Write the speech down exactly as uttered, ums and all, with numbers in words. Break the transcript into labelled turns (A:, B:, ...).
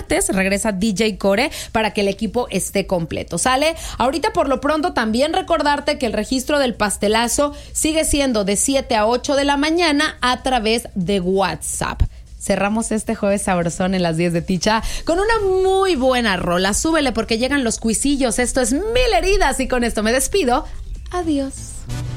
A: martes regresa D J Core para que el equipo esté completo, ¿sale? Ahorita por lo pronto también recordarte que el registro del pastelazo sigue siendo de siete a ocho de la mañana a través de WhatsApp. Cerramos este jueves sabrosón en las diez de Ticha con una muy buena rola. Súbele porque llegan los cuisillos. Esto es Mil Heridas y con esto me despido. Adiós.